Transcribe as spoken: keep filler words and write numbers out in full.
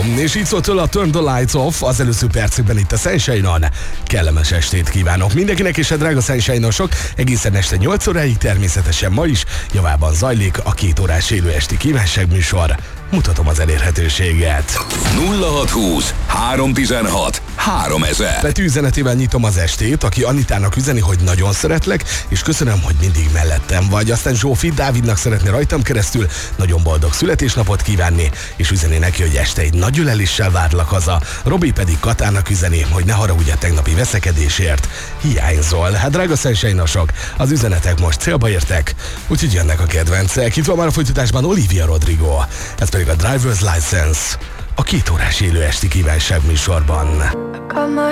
És így szólt tőle a Turn the Lights Off az előző percekben itt a Sunshine-on. Kellemes estét kívánok mindenkinek, és a drága Sunshine-osok egészen este nyolc óráig természetesen ma is javában zajlik a két órás élő esti kívánságműsor. Mutatom az elérhetőséget. nulla hat húsz három tizenhat háromezer. Betű üzenetével nyitom az estét, aki Anitának üzeni, hogy nagyon szeretlek, és köszönöm, hogy mindig mellettem vagy. Aztán Zsófi Dávidnak szeretné rajtam keresztül nagyon boldog születésnapot kívánni, és üzeni neki, hogy este egy nagy öleléssel várlak haza. Robi pedig Katának üzeni, hogy ne haragudj a tegnapi veszekedésért. Hiányzol. Hát drága Sunshine-osok, az üzenetek most célba értek, úgyhogy jönnek a kedvencek. Itt van már a folytatásban Olivia Rodrigo. Ez pedig a Driver's License, a két órás élő esti kívánságműsorban.